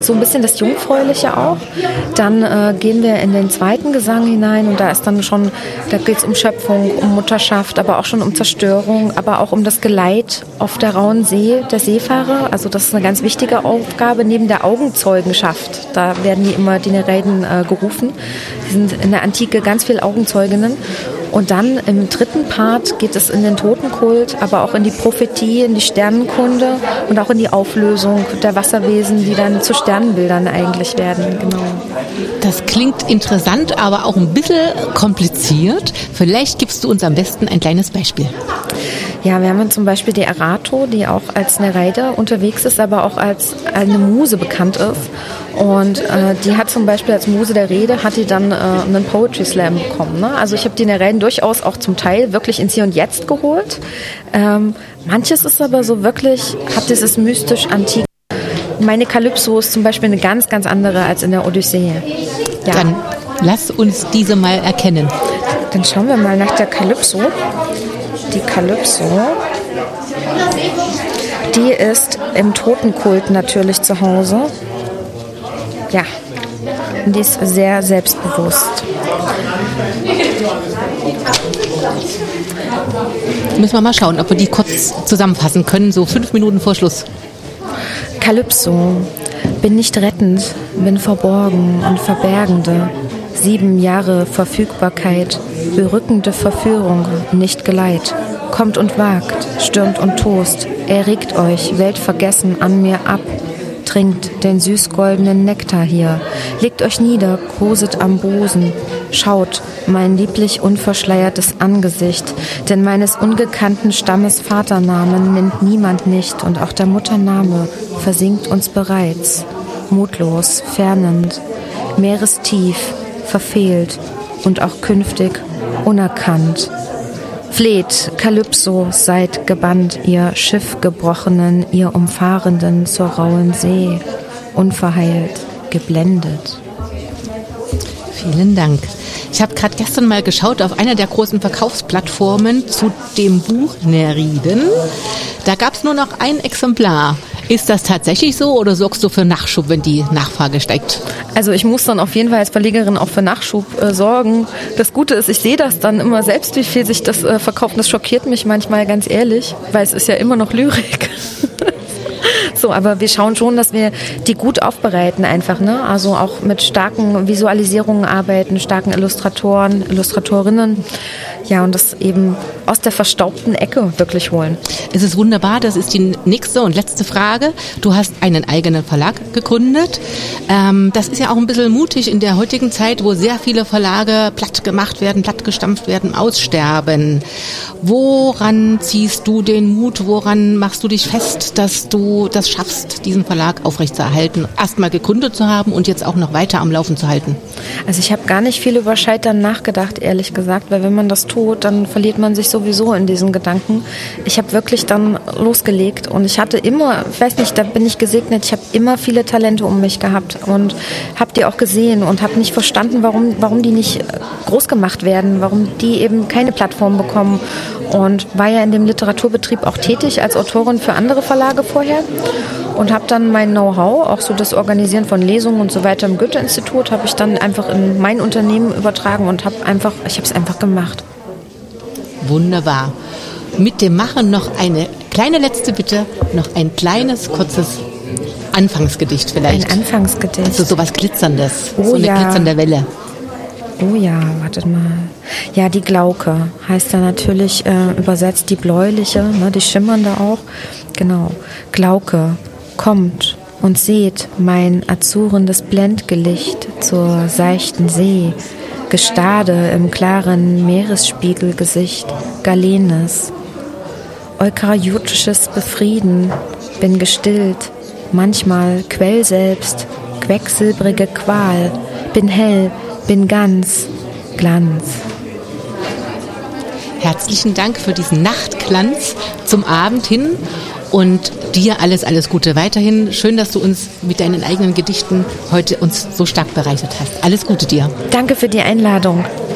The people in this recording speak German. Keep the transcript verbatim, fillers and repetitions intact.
So ein bisschen das Jungfräuliche auch. Dann äh, gehen wir in den zweiten Gesang hinein und da ist dann schon, da geht es um Schöpfung, um Mutterschaft, aber auch schon um Zerstörung, aber auch um das Geleit auf der rauen See der Seefahrer. Also das ist eine ganz wichtige Aufgabe neben der Augenzeugenschaft. Da werden die immer die Nereiden äh, gerufen. Die sind in der Antike ganz viel Augenzeuginnen. Und dann im dritten Part geht es in den Totenkult, aber auch in die Prophetie, in die Sternenkunde und auch in die Auflösung der Wasserwesen, die dann zu Sternenbildern eigentlich werden. Genau. Das klingt interessant, aber auch ein bisschen kompliziert. Vielleicht gibst du uns am besten ein kleines Beispiel. Ja, wir haben zum Beispiel die Erato, die auch als Nereide unterwegs ist, aber auch als eine Muse bekannt ist. Und äh, die hat zum Beispiel als Muse der Rede, hat die dann äh, einen Poetry Slam bekommen. Ne? Also ich habe die Nereiden durchaus auch zum Teil wirklich ins Hier und Jetzt geholt. Ähm, manches ist aber so wirklich, hat dieses mystisch antik. Meine Kalypso ist zum Beispiel eine ganz, ganz andere als in der Odyssee. Ja. Dann lass uns diese mal erkennen. Dann schauen wir mal nach der Kalypso. Die Kalypso, die ist im Totenkult natürlich zu Hause. Ja, und die ist sehr selbstbewusst. Müssen wir mal schauen, ob wir die kurz zusammenfassen können, so fünf Minuten vor Schluss. Kalypso, bin nicht rettend, bin verborgen und verbergende. Sieben Jahre Verfügbarkeit, berückende Verführung, nicht Geleit. Kommt und wagt, stürmt und tost, erregt euch, weltvergessen an mir ab. Trinkt den süßgoldenen Nektar hier, legt euch nieder, koset am Busen. Schaut, mein lieblich unverschleiertes Angesicht, denn meines ungekannten Stammes Vaternamen nennt niemand nicht und auch der Muttername versinkt uns bereits. Mutlos, fernend, meerestief, verfehlt und auch künftig unerkannt. Fleht, Kalypso, seid gebannt, ihr Schiffgebrochenen, ihr Umfahrenden zur rauen See, unverheilt, geblendet. Vielen Dank. Ich habe gerade gestern mal geschaut auf einer der großen Verkaufsplattformen zu dem Buch Nereiden. Da gab es nur noch ein Exemplar. Ist das tatsächlich so oder sorgst du für Nachschub, wenn die Nachfrage steigt? Also ich muss dann auf jeden Fall als Verlegerin auch für Nachschub äh, sorgen. Das Gute ist, ich sehe das dann immer selbst, wie viel sich das äh, verkauft. Das schockiert mich manchmal, ganz ehrlich, weil es ist ja immer noch Lyrik. So, aber wir schauen schon, dass wir die gut aufbereiten einfach, ne? Also auch mit starken Visualisierungen arbeiten, starken Illustratoren, Illustratorinnen. Ja, und das eben aus der verstaubten Ecke wirklich holen. Es ist wunderbar, das ist die nächste und letzte Frage. Du hast einen eigenen Verlag gegründet. Ähm, das ist ja auch ein bisschen mutig in der heutigen Zeit, wo sehr viele Verlage platt gemacht werden, platt gestampft werden, aussterben. Woran ziehst du den Mut, woran machst du dich fest, dass du das schaffst, diesen Verlag aufrechtzuerhalten, erstmal gegründet zu haben und jetzt auch noch weiter am Laufen zu halten? Also ich habe gar nicht viel über Scheitern nachgedacht, ehrlich gesagt, weil wenn man das tut, dann verliert man sich sowieso in diesen Gedanken. Ich habe wirklich dann losgelegt und ich hatte immer, ich weiß nicht, da bin ich gesegnet, ich habe immer viele Talente um mich gehabt und habe die auch gesehen und habe nicht verstanden, warum, warum die nicht groß gemacht werden, warum die eben keine Plattform bekommen und war ja in dem Literaturbetrieb auch tätig als Autorin für andere Verlage vorher und habe dann mein Know-how, auch so das Organisieren von Lesungen und so weiter im Goethe-Institut, habe ich dann einfach in mein Unternehmen übertragen und habe einfach, ich habe es einfach gemacht. Wunderbar. Mit dem Machen noch eine kleine letzte Bitte, noch ein kleines, kurzes Anfangsgedicht vielleicht. Ein Anfangsgedicht. Also sowas Glitzerndes, oh, so eine ja. glitzernde Welle. Oh ja, wartet mal. Ja, die Glauke heißt da natürlich äh, übersetzt die bläuliche, ne, die schimmernde auch. Genau. Glauke, kommt und seht mein azurendes Blendgelicht zur seichten See. Gestade im klaren Meeresspiegelgesicht, Galenes. Eukaryotisches Befrieden, bin gestillt, manchmal Quell selbst, quecksilbrige Qual, bin hell, bin ganz, Glanz. Herzlichen Dank für diesen Nachtglanz zum Abend hin und dir alles, alles Gute weiterhin. Schön, dass du uns mit deinen eigenen Gedichten heute uns so stark bereichert hast. Alles Gute dir. Danke für die Einladung.